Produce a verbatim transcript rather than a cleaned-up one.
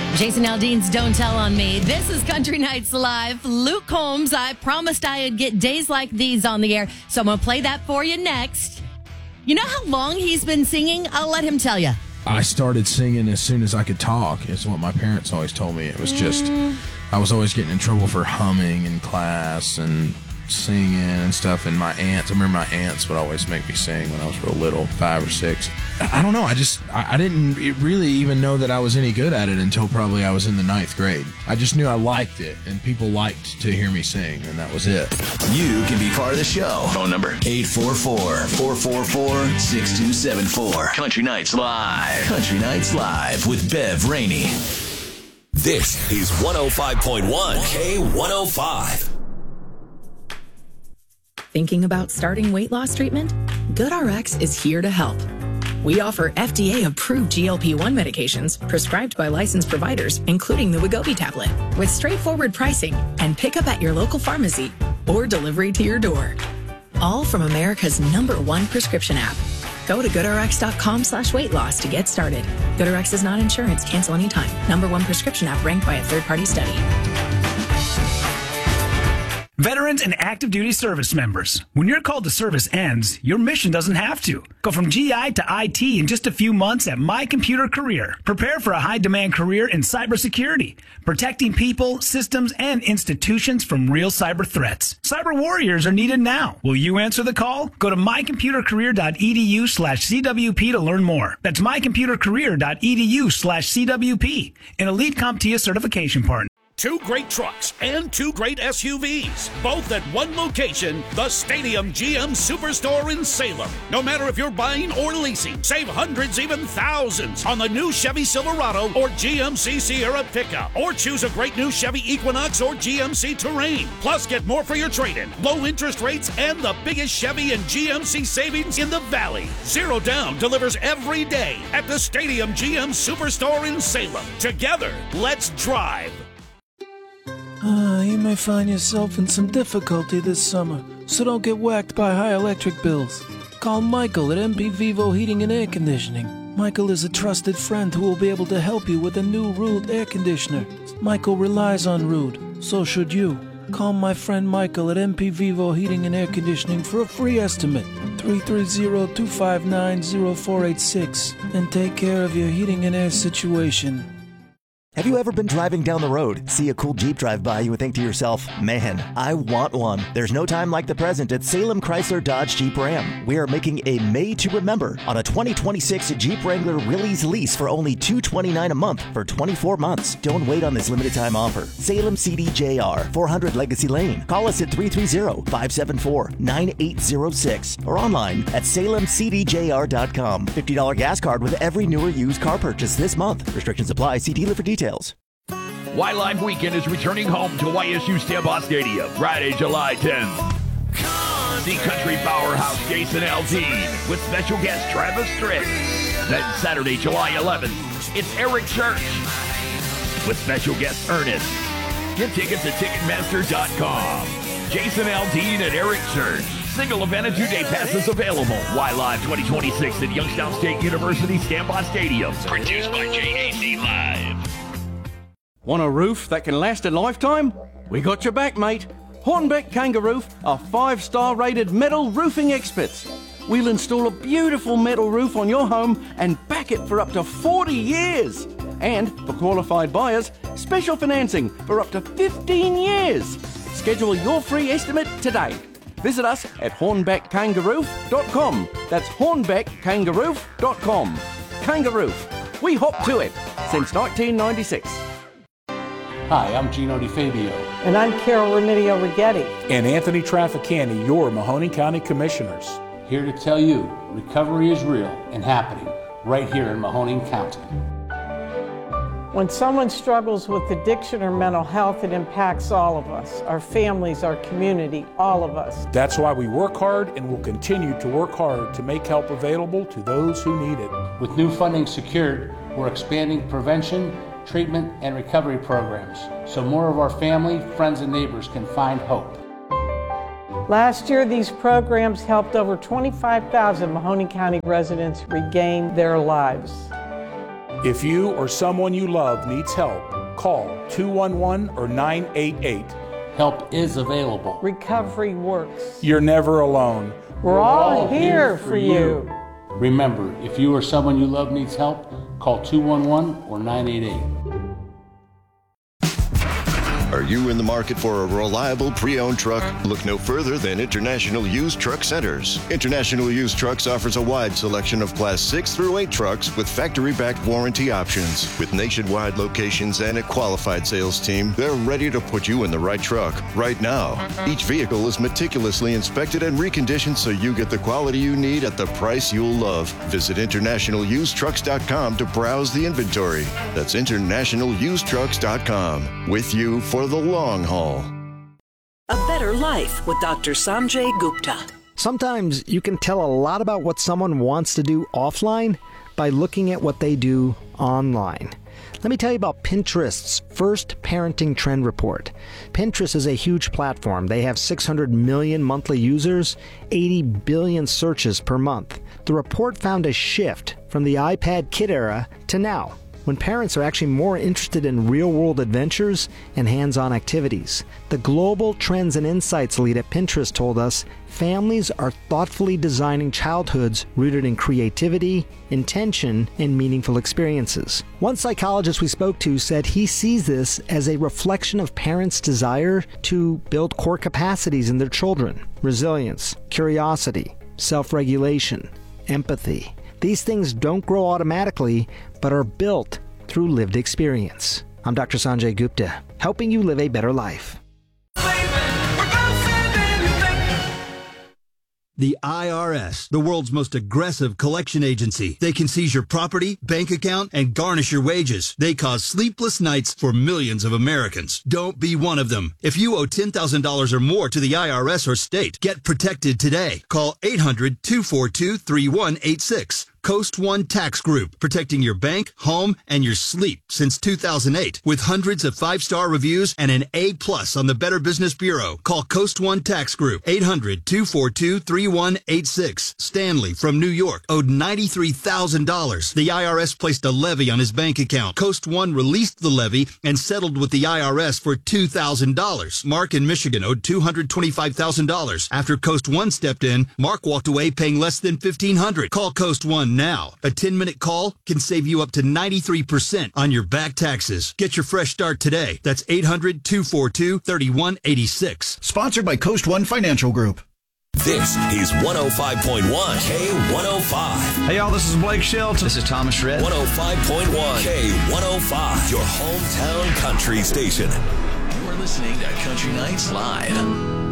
Jason Aldean's Don't Tell on Me. This is Country Nights Live. Luke Combs, I promised I'd get Days Like These on the air, so I'm going to play that for you next. You know how long he's been singing? I'll let him tell you. I started singing as soon as I could talk, is what my parents always told me. It was just, mm. I was always getting in trouble for humming in class and singing and stuff, and my aunts, I remember my aunts would always make me sing when I was real little, five or six. I don't know, I just, I, I didn't really even know that I was any good at it until probably I was in the ninth grade. I just knew I liked it, and people liked to hear me sing, and that was it. You can be part of the show. Phone number eight four four, four four four, six two seven four. Country Nights Live. Country Nights Live with Bev Rainey. This is one oh five point one K one oh five. Thinking about starting weight loss treatment? GoodRx is here to help. We offer F D A-approved G L P one medications prescribed by licensed providers, including the Wegovy tablet, with straightforward pricing and pickup at your local pharmacy or delivery to your door. All from America's number one prescription app. Go to GoodRx.com slash weight loss to get started. GoodRx is not insurance. Cancel anytime. Number one prescription app ranked by a third-party study. Veterans and active duty service members, when your call to service ends, your mission doesn't have to. Go from G I to I T in just a few months at My Computer Career. Prepare for a high-demand career in cybersecurity, protecting people, systems, and institutions from real cyber threats. Cyber warriors are needed now. Will you answer the call? Go to mycomputercareer.edu slash CWP to learn more. That's mycomputercareer.edu slash CWP, an Elite CompTIA certification partner. Two great trucks and two great S U Vs, both at one location, the Stadium G M Superstore in Salem. No matter if you're buying or leasing, save hundreds, even thousands on the new Chevy Silverado or G M C Sierra pickup. Or choose a great new Chevy Equinox or G M C Terrain. Plus, get more for your trade-in, low interest rates, and the biggest Chevy and G M C savings in the Valley. Zero Down delivers every day at the Stadium G M Superstore in Salem. Together, let's drive. Uh, you may find yourself in some difficulty this summer, so don't get whacked by high electric bills. Call Michael at M P Vivo Heating and Air Conditioning. Michael is a trusted friend who will be able to help you with a new Rude air conditioner. Michael relies on Rude, so should you. Call my friend Michael at M P Vivo Heating and Air Conditioning for a free estimate, three three zero, two five nine, zero four eight six, and take care of your heating and air situation. Have you ever been driving down the road, see a cool Jeep drive by you and think to yourself, man, I want one? There's no time like the present at Salem Chrysler Dodge Jeep Ram. We are making a May to Remember on a twenty twenty-six Jeep Wrangler Willys lease for only two hundred twenty-nine dollars a month for twenty-four months. Don't wait on this limited time offer. Salem C D J R, four hundred Legacy Lane. Call us at three three zero, five seven four, nine eight zero six or online at salem c d j r dot com. fifty dollars gas card with every new or used car purchase this month. Restrictions apply. See dealer for details. Y-Live Weekend is returning home to Y S U Stambaugh Stadium Friday, July tenth. The country powerhouse Jason Aldean with special guest Travis Tritt. Then Saturday, July eleventh, it's Eric Church with special guest Ernest. Get tickets at ticketmaster dot com. Jason Aldean and Eric Church. Single event and two-day passes available. Y-Live twenty twenty-six at Youngstown State University Stambaugh Stadium. Produced by J A C Live. Want a roof that can last a lifetime? We got your back, mate. Hornbeck Kangaroof are five-star rated metal roofing experts. We'll install a beautiful metal roof on your home and back it for up to forty years. And for qualified buyers, special financing for up to fifteen years. Schedule your free estimate today. Visit us at hornbeck kangaroof dot com. That's hornbeck kangaroof dot com. Kangaroof. We hop to it since nineteen ninety-six. Hi, I'm Gino DeFabio. And I'm Carol Remedio Righetti. And Anthony Trafficani, your Mahoning County Commissioners. Here to tell you, recovery is real and happening right here in Mahoning County. When someone struggles with addiction or mental health, it impacts all of us, our families, our community, all of us. That's why we work hard and will continue to work hard to make help available to those who need it. With new funding secured, we're expanding prevention, treatment, and recovery programs so more of our family, friends, and neighbors can find hope. Last year, these programs helped over twenty-five thousand Mahoning County residents regain their lives. If you or someone you love needs help, call two one one or nine eight eight. Help is available. Recovery works. You're never alone. We're, We're all, all here, here for you. you. Remember, if you or someone you love needs help, call two one one or nine eight eight. Are you in the market for a reliable pre-owned truck? Look no further than International Used Truck Centers. International Used Trucks offers a wide selection of Class six through eight trucks with factory-backed warranty options. With nationwide locations and a qualified sales team, they're ready to put you in the right truck right now. Each vehicle is meticulously inspected and reconditioned so you get the quality you need at the price you'll love. Visit international used trucks dot com to browse the inventory. That's international used trucks dot com. With you for the long haul. A better life with Doctor Sanjay Gupta. Sometimes you can tell a lot about what someone wants to do offline by looking at what they do online. Let me tell you about Pinterest's first parenting trend report. Pinterest is a huge platform. They have six hundred million monthly users, eighty billion searches per month. The report found a shift from the iPad kid era to now, when parents are actually more interested in real-world adventures and hands-on activities. The Global Trends and Insights lead at Pinterest told us families are thoughtfully designing childhoods rooted in creativity, intention, and meaningful experiences. One psychologist we spoke to said he sees this as a reflection of parents' desire to build core capacities in their children: resilience, curiosity, self-regulation, empathy. These things don't grow automatically, but are built through lived experience. I'm Doctor Sanjay Gupta, helping you live a better life. The I R S, the world's most aggressive collection agency. They can seize your property, bank account, and garnish your wages. They cause sleepless nights for millions of Americans. Don't be one of them. If you owe ten thousand dollars or more to the I R S or state, get protected today. Call eight hundred, two four two, three one eight six. Coast One Tax Group, protecting your bank, home, and your sleep since two thousand eight. With hundreds of five-star reviews and an A plus on the Better Business Bureau. Call Coast One Tax Group, eight hundred, two four two, three one eight six. Stanley from New York owed ninety-three thousand dollars. The I R S placed a levy on his bank account. Coast One released the levy and settled with the I R S for two thousand dollars. Mark in Michigan owed two hundred twenty-five thousand dollars. After Coast One stepped in, Mark walked away paying less than fifteen hundred dollars. Call Coast One now. A ten-minute call can save you up to ninety-three percent on your back taxes. Get your fresh start today. That's eight hundred, two four two, three one eight six. Sponsored by Coast One Financial Group. This is one oh five point one K one oh five. Hey, y'all, this is Blake Shelton. This is Thomas Shred. one oh five point one K one oh five, your hometown country station. You're listening to Country Nights Live.